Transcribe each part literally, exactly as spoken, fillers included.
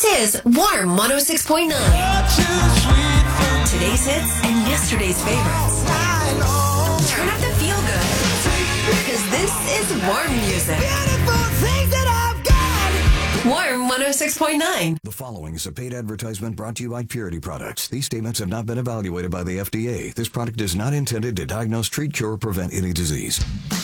is Warm one oh six point nine. Today's hits and yesterday's favorites. Turn up the feel good, because this is Warm music. Warm one oh six point nine. The following is a paid advertisement brought to you by Purity Products. These statements have not been evaluated by the F D A. This product is not intended to diagnose, treat, cure, or prevent any disease.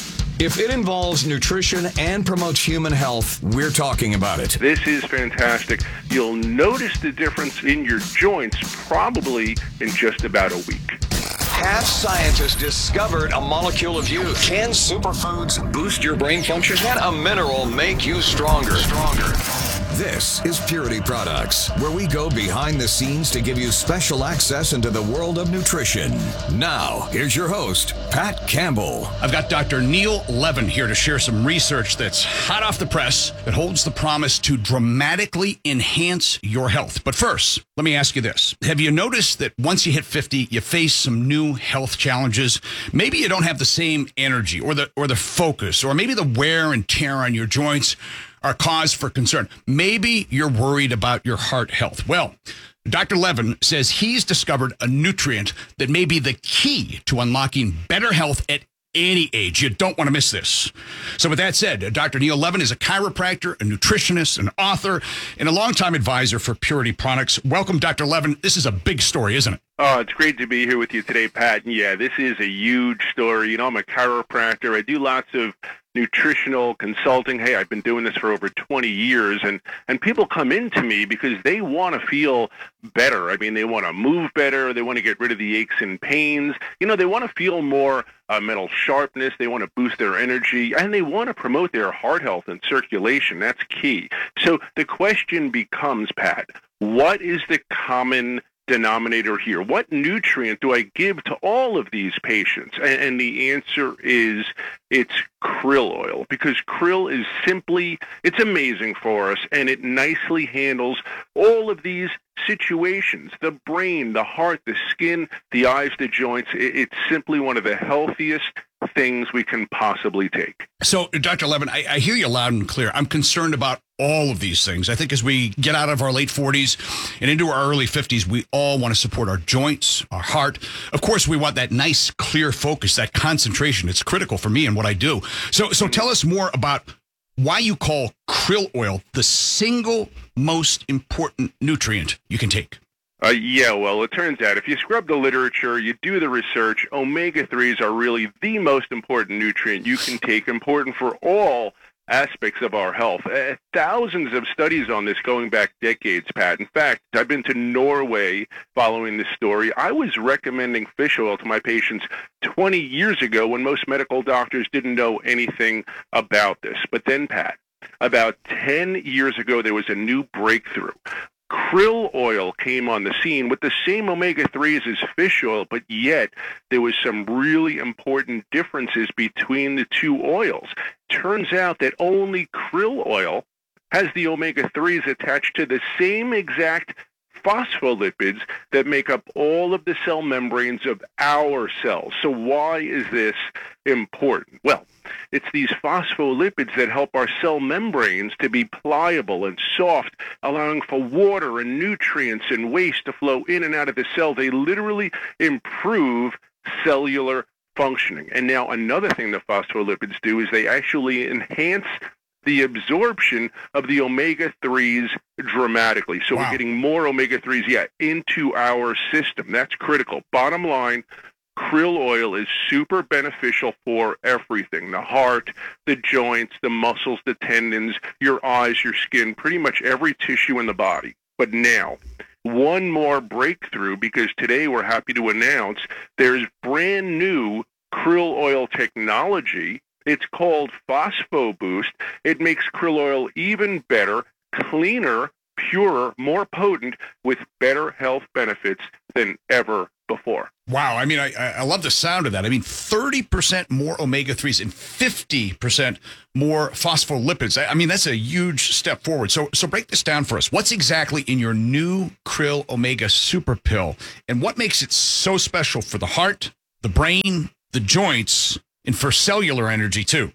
If it involves nutrition and promotes human health, we're talking about it. This is fantastic. You'll notice the difference in your joints probably in just about a week. Have scientists discovered a molecule of youth? Can superfoods boost your brain function? Can a mineral make you stronger? Stronger. This is Purity Products, where we go behind the scenes to give you special access into the world of nutrition. Now, here's your host, Pat Campbell. I've got Doctor Neil Levin here to share some research that's hot off the press that holds the promise to dramatically enhance your health. But first, let me ask you this. Have you noticed that once you hit fifty, you face some new health challenges? Maybe you don't have the same energy or the or the focus, or maybe the wear and tear on your joints are cause for concern. Maybe you're worried about your heart health. Well, Doctor Levin says he's discovered a nutrient that may be the key to unlocking better health at any age. You don't want to miss this. So with that said, Doctor Neil Levin is a chiropractor, a nutritionist, an author, and a longtime advisor for Purity Products. Welcome, Doctor Levin. This is a big story, isn't it? Oh, it's great to be here with you today, Pat. And yeah, this is a huge story. You know, I'm a chiropractor. I do lots of nutritional consulting. Hey, I've been doing this for over twenty years, and, and people come into me because they want to feel better. I mean, they want to move better. They want to get rid of the aches and pains. You know, they want to feel more uh, mental sharpness. They want to boost their energy, and they want to promote their heart health and circulation. That's key. So the question becomes, Pat, what is the common denominator here? What nutrient do I give to all of these patients? And, and the answer is it's krill oil, because krill is simply, it's amazing for us, and it nicely handles all of these situations: the brain, the heart, the skin, the eyes, the joints. It, it's simply one of the healthiest things we can possibly take. So, Doctor Levin, I, I hear you loud and clear. I'm concerned about all of these things. I think as we get out of our late forties and into our early fifties, we all want to support our joints, our heart. Of course, we want that nice, clear focus, that concentration. It's critical for me and what I do. So, so tell us more about why you call krill oil the single most important nutrient you can take. Uh, yeah, well, it turns out if you scrub the literature, you do the research, omega threes are really the most important nutrient you can take, important for all aspects of our health. Uh, thousands of studies on this going back decades, Pat. In fact, I've been to Norway following this story. I was recommending fish oil to my patients twenty years ago when most medical doctors didn't know anything about this. But then, Pat, about ten years ago, there was a new breakthrough. Krill oil came on the scene with the same omega threes as fish oil, but yet there was some really important differences between the two oils. Turns out that only krill oil has the omega threes attached to the same exact phospholipids that make up all of the cell membranes of our cells. So why is this important? Well, it's these phospholipids that help our cell membranes to be pliable and soft, allowing for water and nutrients and waste to flow in and out of the cell. They literally improve cellular functioning. And now another thing the phospholipids do is they actually enhance the absorption of the omega threes dramatically. So wow. We're getting more omega threes, yeah, into our system. That's critical. Bottom line, krill oil is super beneficial for everything: the heart, the joints, the muscles, the tendons, your eyes, your skin, pretty much every tissue in the body. But now, one more breakthrough, because today we're happy to announce there's brand new krill oil technology. It's called PhosphoBoost. It makes krill oil even better, cleaner, purer, more potent, with better health benefits than ever before. Wow. I mean, I, I love the sound of that. I mean, thirty percent more omega threes and fifty percent more phospholipids. I mean, that's a huge step forward. So so break this down for us. What's exactly in your new Krill Omega Super Pill, and what makes it so special for the heart, the brain, the joints, and for cellular energy too?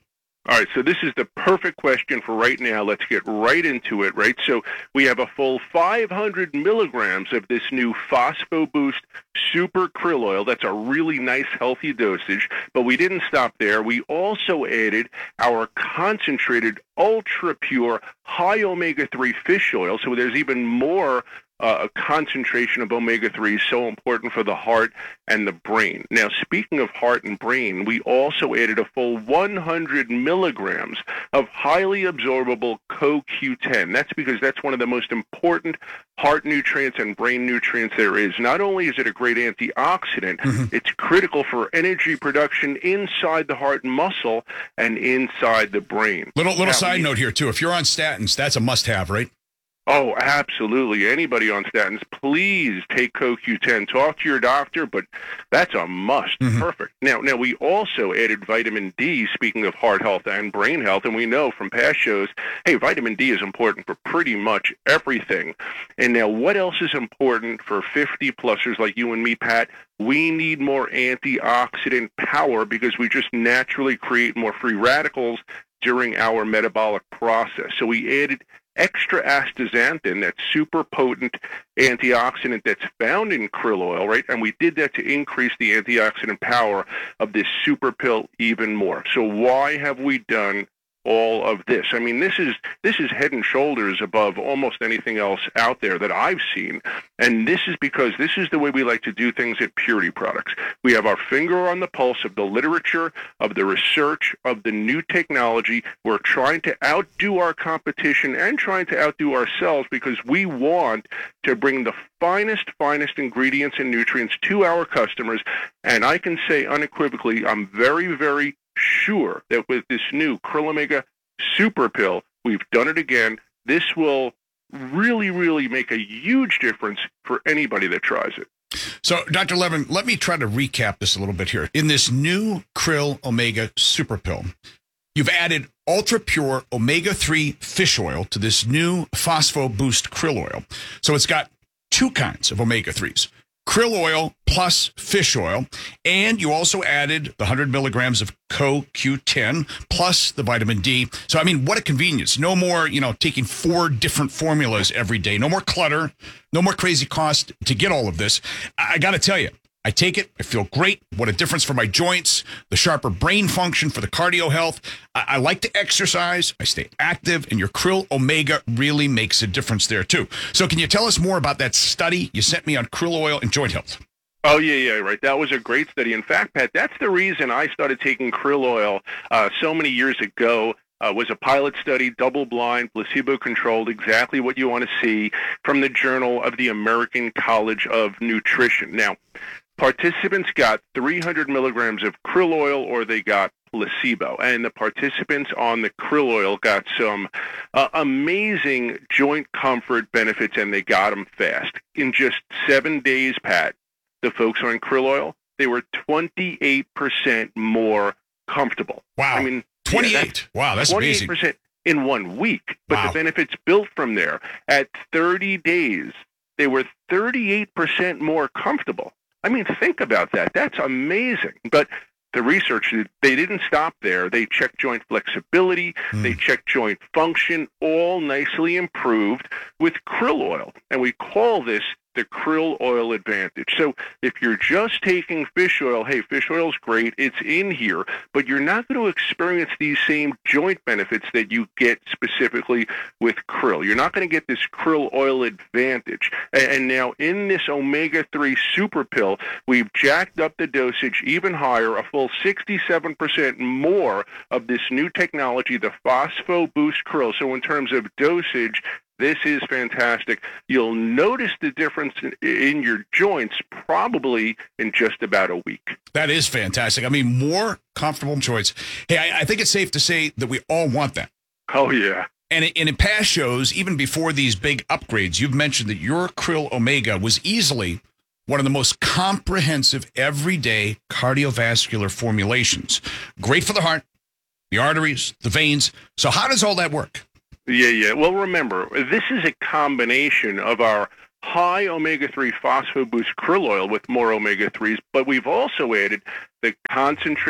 All right, so this is the perfect question for right now. Let's get right into it, right? So we have a full five hundred milligrams of this new PhosphoBoost Super Krill Oil. That's a really nice, healthy dosage, but we didn't stop there. We also added our concentrated, ultra-pure, high omega three fish oil, so there's even more Uh, a concentration of omega three, so important for the heart and the brain. Now, speaking of heart and brain, we also added a full one hundred milligrams of highly absorbable C O Q ten. That's because that's one of the most important heart nutrients and brain nutrients there is. Not only is it a great antioxidant, mm-hmm. it's critical for energy production inside the heart and muscle and inside the brain. Little little now, side note here, too. If you're on statins, that's a must-have, right? Oh, absolutely. Anybody on statins, please take C O Q ten. Talk to your doctor, but that's a must. Mm-hmm. Perfect. Now, now, we also added vitamin D, speaking of heart health and brain health, and we know from past shows, hey, vitamin D is important for pretty much everything. And now, what else is important for fifty-plussers like you and me, Pat? We need more antioxidant power because we just naturally create more free radicals during our metabolic process. So we added extra astaxanthin, that super potent antioxidant that's found in krill oil, right? And we did that to increase the antioxidant power of this super pill even more. So why have we done all of this? I mean, this is this is head and shoulders above almost anything else out there that I've seen. And this is because this is the way we like to do things at Purity Products. We have our finger on the pulse of the literature, of the research, of the new technology. We're trying to outdo our competition and trying to outdo ourselves because we want to bring the finest, finest ingredients and nutrients to our customers. And I can say unequivocally, I'm very, very sure that with this new Krill Omega Super Pill, we've done it again. This will really, really make a huge difference for anybody that tries it. So, Doctor Levin, let me try to recap this a little bit here. In this new Krill Omega Super Pill, you've added ultra-pure omega three fish oil to this new PhosphoBoost Krill Oil. So it's got two kinds of omega threes. Krill oil plus fish oil, and you also added the one hundred milligrams of C O Q ten plus the vitamin D. So, I mean, what a convenience. No more, you know, taking four different formulas every day. No more clutter. No more crazy cost to get all of this. I, I got to tell you, I take it. I feel great. What a difference for my joints, the sharper brain function, for the cardio health. I, I like to exercise. I stay active, and your Krill Omega really makes a difference there, too. So can you tell us more about that study you sent me on krill oil and joint health? Oh, yeah, yeah, right. That was a great study. In fact, Pat, that's the reason I started taking krill oil uh, so many years ago. Uh, was a pilot study, double-blind, placebo-controlled, exactly what you want to see from the Journal of the American College of Nutrition. Now, participants got three hundred milligrams of krill oil or they got placebo. And the participants on the krill oil got some uh, amazing joint comfort benefits, and they got them fast. In just seven days, Pat, the folks on krill oil, they were twenty-eight percent more comfortable. Wow. I mean, twenty-eight. Yeah, wow, that's amazing. twenty-eight percent in one week. But wow. The benefits built from there. At thirty days, they were thirty-eight percent more comfortable. I mean, think about that. That's amazing. But the research, they didn't stop there. They checked joint flexibility. Mm. They checked joint function, all nicely improved with krill oil. And we call this the krill oil advantage. So if you're just taking fish oil, hey, fish oil's great, it's in here, but you're not going to experience these same joint benefits that you get specifically with krill. You're not going to get this krill oil advantage. And now in this omega three super pill, we've jacked up the dosage even higher, a full sixty-seven percent more of this new technology, the PhosphoBoost Krill. So in terms of dosage, this is fantastic. You'll notice the difference in, in your joints probably in just about a week. That is fantastic. I mean, more comfortable joints. Hey, I, I think it's safe to say that we all want that. Oh, yeah. And in past shows, even before these big upgrades, you've mentioned that your Krill Omega was easily one of the most comprehensive everyday cardiovascular formulations. Great for the heart, the arteries, the veins. So how does all that work? Yeah, yeah. Well, remember, this is a combination of our high omega three PhosphoBoost krill oil with more omega threes, but we've also added the concentrated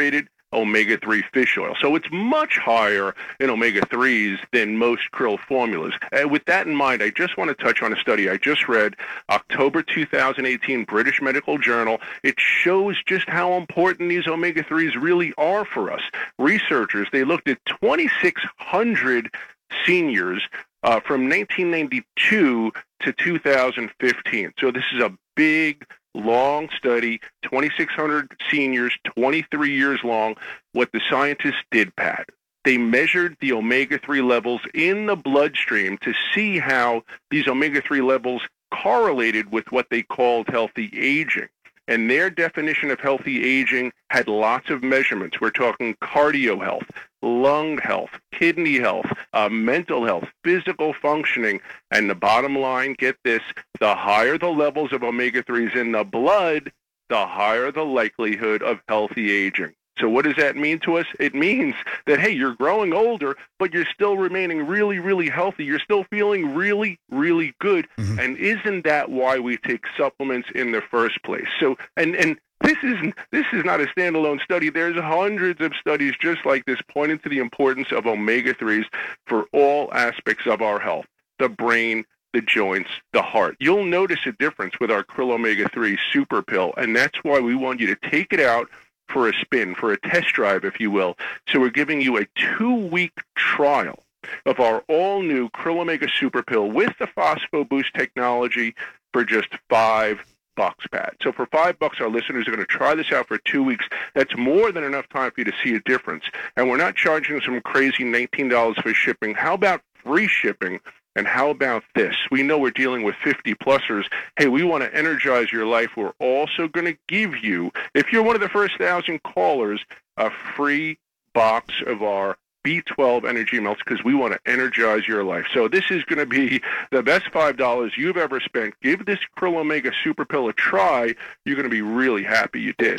omega three fish oil. So it's much higher in omega threes than most krill formulas. Uh, with that in mind, I just want to touch on a study I just read, October two thousand eighteen, British Medical Journal. It shows just how important these omega threes really are for us. Researchers, they looked at twenty-six hundred seniors uh, from nineteen ninety-two to two thousand fifteen. So this is a big, long study, twenty-six hundred seniors, twenty-three years long. What the scientists did, Pat, they measured the omega three levels in the bloodstream to see how these omega three levels correlated with what they called healthy aging. And their definition of healthy aging had lots of measurements. We're talking cardio health, lung health, kidney health, uh, mental health, physical functioning. And the bottom line, get this, the higher the levels of omega threes in the blood, the higher the likelihood of healthy aging. So what does that mean to us? It means that, hey, you're growing older, but you're still remaining really, really healthy. You're still feeling really, really good. Mm-hmm. And isn't that why we take supplements in the first place? So, and, and this isn't, this is not a standalone study. There's hundreds of studies just like this pointing to the importance of omega threes for all aspects of our health, the brain, the joints, the heart. You'll notice a difference with our Krill Omega three Super Pill, and that's why we want you to take it out for a spin, for a test drive, if you will. So we're giving you a two-week trial of our all-new Krill Omega Super Pill with the Phospho Boost technology for just five bucks, Pat. So for five bucks, our listeners are going to try this out for two weeks. That's more than enough time for you to see a difference. And we're not charging some crazy nineteen dollars for shipping. How about free shipping? And how about this? We know we're dealing with fifty-plussers. Hey, we want to energize your life. We're also going to give you, if you're one of the first thousand callers, a free box of our B twelve Energy Melts because we want to energize your life. So this is going to be the best five dollars you've ever spent. Give this Krill Omega Super Pill a try. You're going to be really happy you did.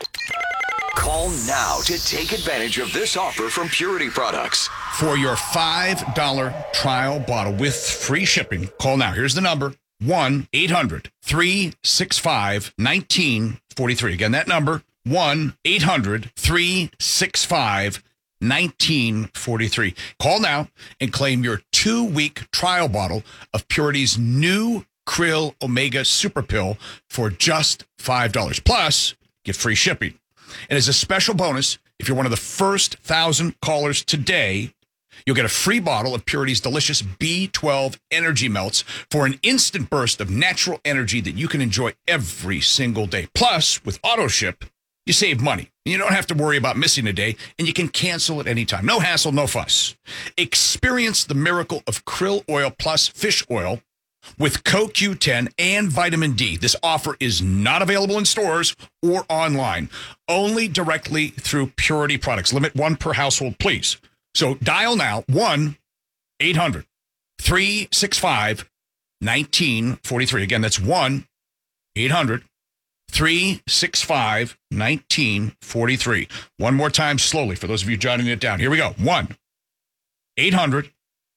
Call now to take advantage of this offer from Purity Products. For your five dollar trial bottle with free shipping, call now. Here's the number, one eight hundred three six five one nine four three. Again, that number, one eight hundred three six five one nine four three. Call now and claim your two-week trial bottle of Purity's new Krill Omega Super Pill for just five dollars. Plus, get free shipping. And as a special bonus, if you're one of the first thousand callers today, you'll get a free bottle of Purity's delicious B twelve Energy Melts for an instant burst of natural energy that you can enjoy every single day. Plus, with auto ship, you save money. You don't have to worry about missing a day, and you can cancel at any time. No hassle, no fuss. Experience the miracle of krill oil plus fish oil with C O Q ten and vitamin D. This offer is not available in stores or online, only directly through Purity Products. Limit one per household, please. So dial now, one eight hundred three six five one nine four three. Again, that's one eight hundred three six five one nine four three. One more time slowly for those of you jotting it down. Here we go. one eight hundred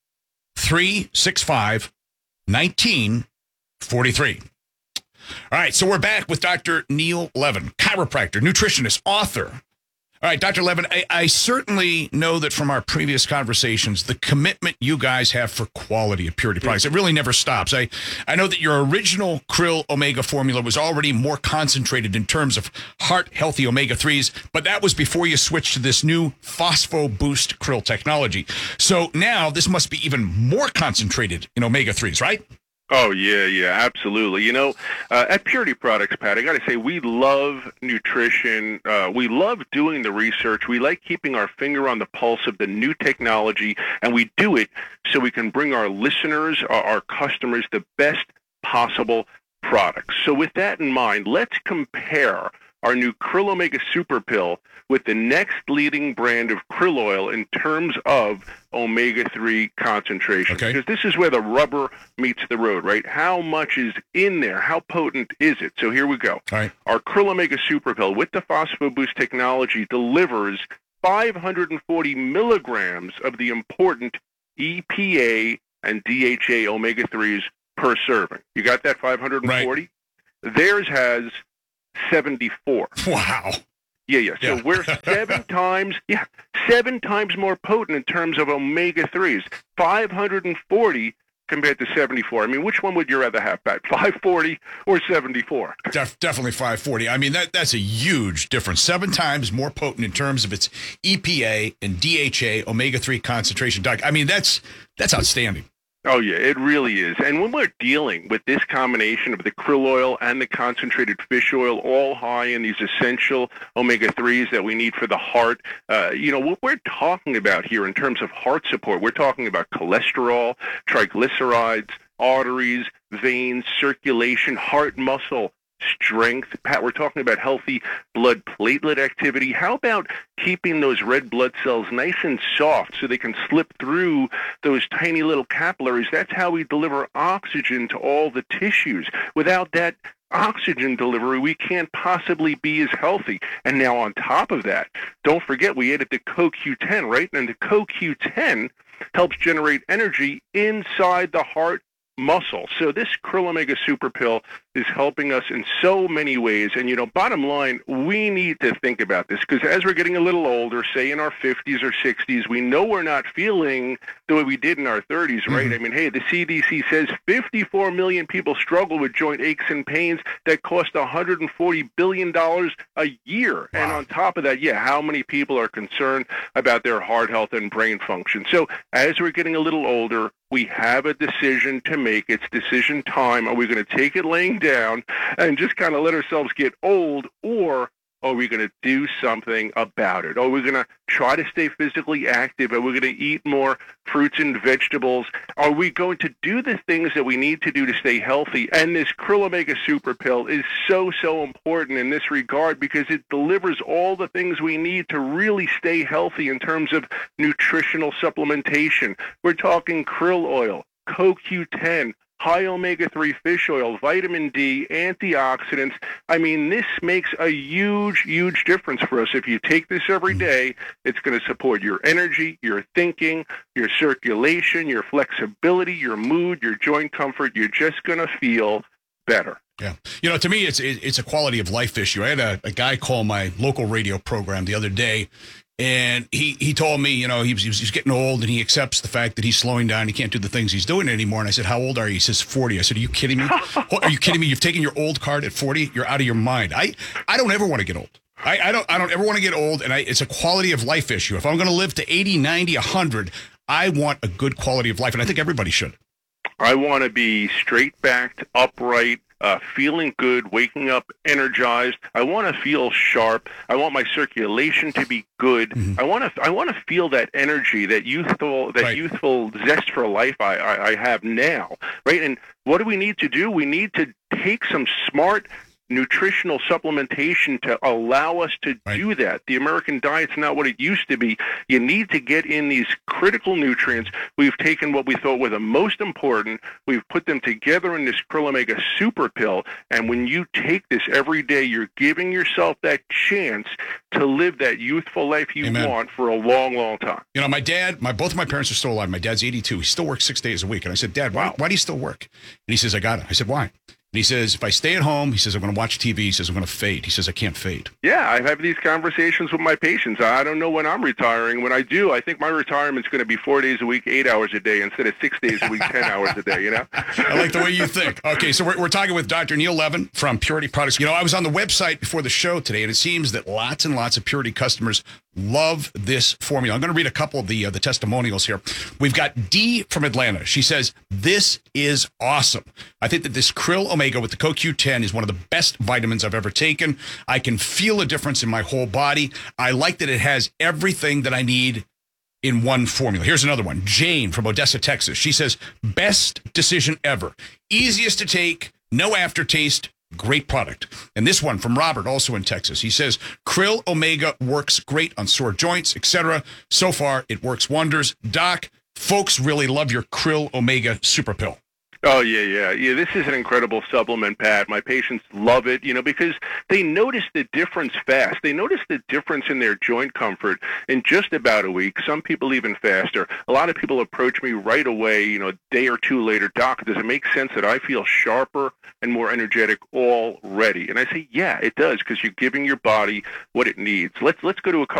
three six five one nine four three. All right, so we're back with Doctor Neil Levin, chiropractor, nutritionist, author. All right, Doctor Levin, I, I certainly know that from our previous conversations, the commitment you guys have for quality of Purity products, it really never stops. I, I know that your original Krill Omega formula was already more concentrated in terms of heart-healthy omega threes, but that was before you switched to this new Phospho Boost Krill technology. So now this must be even more concentrated in omega threes, right? Oh, yeah, yeah, absolutely. You know, uh, at Purity Products, Pat, I got to say, we love nutrition. Uh, we love doing the research. We like keeping our finger on the pulse of the new technology, and we do it so we can bring our listeners, our, our customers, the best possible products. So with that in mind, let's compare our new Krill Omega Super Pill with the next leading brand of krill oil in terms of omega three concentration. Okay. Because this is where the rubber meets the road, right? How much is in there? How potent is it? So here we go. All right. Our Krill Omega Super Pill with the Phospho Boost technology delivers five hundred forty milligrams of the important E P A and D H A omega threes per serving. You got that five hundred forty? Right. Theirs has seventy-four. Wow. Yeah, yeah. So Yeah. we're seven times, yeah, seven times more potent in terms of omega threes, five hundred forty compared to seventy-four. I mean, which one would you rather have, Pat, five forty or seventy-four? Def, definitely five forty. I mean, that that's a huge difference. Seven times more potent in terms of its E P A and D H A, omega three concentration. Doc, I mean, that's that's outstanding. Oh, yeah, it really is. And when we're dealing with this combination of the krill oil and the concentrated fish oil, all high in these essential omega threes that we need for the heart, uh, you know, what we're talking about here in terms of heart support, we're talking about cholesterol, triglycerides, arteries, veins, circulation, heart muscle, strength. Pat, we're talking about healthy blood platelet activity. How about keeping those red blood cells nice and soft so they can slip through those tiny little capillaries? That's how we deliver oxygen to all the tissues. Without that oxygen delivery, we can't possibly be as healthy. And now on top of that, don't forget we added the C O Q ten, right? And the C O Q ten helps generate energy inside the heart muscle. So this Krill Omega Super Pill is helping us in so many ways. And, you know, bottom line, we need to think about this because as we're getting a little older, say in our fifties or sixties, we know we're not feeling the way we did in our thirties, right? Mm-hmm. I mean, hey, the C D C says fifty-four million people struggle with joint aches and pains that cost one hundred forty billion dollars a year. Wow. And on top of that, yeah, how many people are concerned about their heart health and brain function? So as we're getting a little older, we have a decision to make. It's decision time. Are we going to take it laying down and just kind of let ourselves get old, or are we going to do something about it? Are we going to try to stay physically active? Are we going to eat more fruits and vegetables? Are we going to do the things that we need to do to stay healthy? And this Krill Omega Super Pill is so, so important in this regard because it delivers all the things we need to really stay healthy in terms of nutritional supplementation. We're talking krill oil, C O Q ten, high omega three fish oil, vitamin D, antioxidants. I mean, this makes a huge, huge difference for us. If you take this every day, it's going to support your energy, your thinking, your circulation, your flexibility, your mood, your joint comfort. You're just going to feel better. Yeah. You know, to me, it's it's a quality of life issue. I had a, a guy call my local radio program the other day, and he, he told me, you know, he was, he was he's getting old, and he accepts the fact that he's slowing down. He can't do the things he's doing anymore. And I said, how old are you? He says, forty. I said, are you kidding me? Are you kidding me? You've taken your old card at forty? You're out of your mind. I, I don't ever want to get old. I, I don't I don't ever want to get old, and I, it's a quality of life issue. If I'm going to live to eighty, ninety, one hundred, I want a good quality of life, and I think everybody should. I want to be straight-backed, upright, Uh, feeling good, waking up energized. I want to feel sharp. I want my circulation to be good. Mm-hmm. I want to. I want to feel that energy, that youthful, that right. youthful zest for life I, I, I have now. Right. And what do we need to do? We need to take some smart nutritional supplementation to allow us to right. do that. The American diet's not what it used to be. You need to get in these critical nutrients. We've taken what we thought were the most important. We've put them together in this Krill Omega Super Pill. And when you take this every day, you're giving yourself that chance to live that youthful life you Amen. want for a long, long time. You know, my dad, my both of my parents are still alive. My dad's eighty-two. He still works six days a week. And I said, Dad, why, why do you still work? And he says, I got it. I said, why? And he says, if I stay at home, he says, I'm going to watch T V. He says, I'm going to fade. He says, I can't fade. Yeah, I have these conversations with my patients. I don't know when I'm retiring. When I do, I think my retirement's going to be four days a week, eight hours a day, instead of six days a week, ten hours a day, you know? I like the way you think. Okay, so we're, we're talking with Doctor Neil Levin from Purity Products. You know, I was on the website before the show today, and it seems that lots and lots of Purity customers love this formula. I'm going to read a couple of the uh, the testimonials here. We've got Dee from Atlanta. She says, this is awesome. I think that this Krill Omega with the C O Q ten is one of the best vitamins I've ever taken. I can feel a difference in my whole body. I like that it has everything that I need in one formula. Here's another one. Jane from Odessa, Texas. She says, best decision ever. Easiest to take, no aftertaste, great product. And this one from Robert, also in Texas. He says, Krill Omega works great on sore joints, et cetera. So far, it works wonders. Doc, folks really love your Krill Omega Super Pill. Oh, yeah, yeah. Yeah, this is an incredible supplement, Pat. My patients love it, you know, because they notice the difference fast. They notice the difference in their joint comfort in just about a week. Some people even faster. A lot of people approach me right away, you know, a day or two later, Doc, does it make sense that I feel sharper and more energetic already? And I say, yeah, it does, because you're giving your body what it needs. Let's let's go to a couple